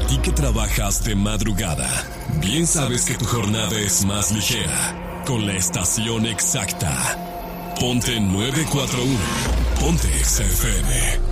ti que trabajas de madrugada, bien sabes que tu jornada es más ligera con la estación exacta. Ponte 941. Ponte XFM.